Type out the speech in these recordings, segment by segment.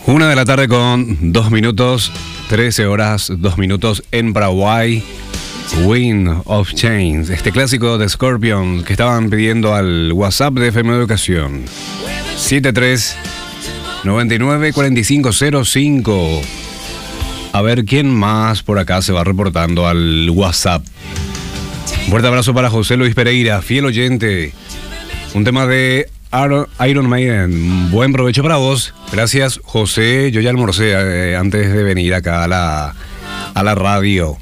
1 de la tarde con 2 minutos, 13 horas, 2 minutos en Paraguay. Wind of Change, este clásico de Scorpions que estaban pidiendo al WhatsApp de FM Educación. 73 99 45 05. A ver quién más por acá se va reportando al WhatsApp. Un fuerte abrazo para José Luis Pereira, fiel oyente. Un tema de Iron Maiden. Buen provecho para vos. Gracias, José. Yo ya almorcé antes de venir acá a la radio.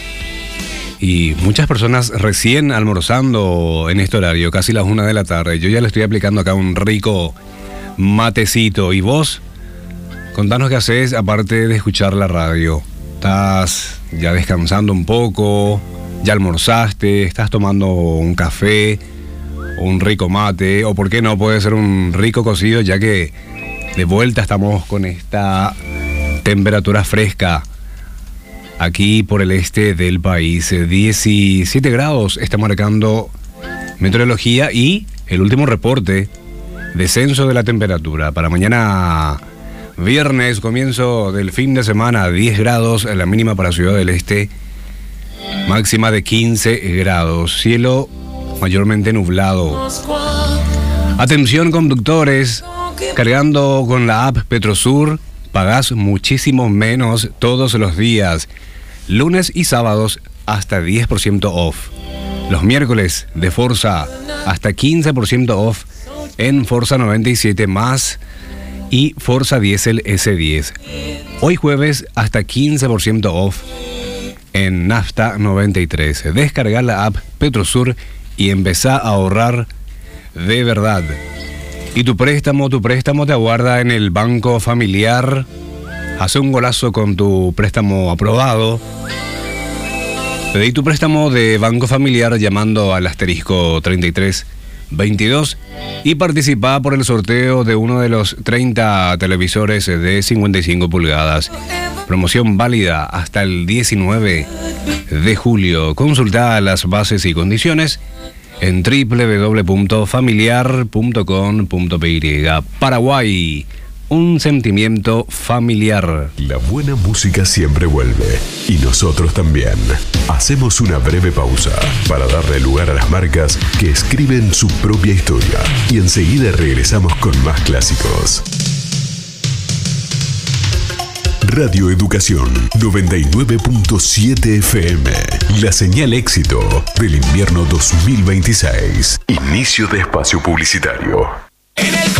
Y muchas personas recién almorzando en este horario, casi las 1 de la tarde. Yo ya le estoy aplicando acá un rico matecito. ¿Y vos? Contanos qué haces aparte de escuchar la radio. ¿Estás ya descansando un poco? ¿Ya almorzaste? ¿Estás tomando un café? ¿Un rico mate? ¿O por qué no? Puede ser un rico cocido, ya que de vuelta estamos con esta temperatura fresca. Aquí por el este del país, 17 grados está marcando meteorología y el último reporte, descenso de la temperatura. Para mañana viernes, comienzo del fin de semana, 10 grados, la mínima para Ciudad del Este, máxima de 15 grados, cielo mayormente nublado. Atención conductores, cargando con la app Petrosur, pagás muchísimo menos todos los días. Lunes y sábados hasta 10% off. Los miércoles de Forza hasta 15% off en Forza 97 más y Forza Diesel S10. Hoy jueves hasta 15% off en Nafta 93. Descargar la app Petrosur y empezá a ahorrar de verdad. Y tu préstamo te aguarda en el Banco Familiar. Hace un golazo con tu préstamo aprobado. Pedí tu préstamo de Banco Familiar llamando al asterisco 3322 y participá por el sorteo de uno de los 30 televisores de 55 pulgadas. Promoción válida hasta el 19 de julio. Consultá las bases y condiciones en www.familiar.com.py. Paraguay, un sentimiento familiar. La buena música siempre vuelve y nosotros también. Hacemos una breve pausa para darle lugar a las marcas que escriben su propia historia y enseguida regresamos con más clásicos. Radio Educación 99.7 FM. La señal éxito del invierno 2026. Inicio de espacio publicitario.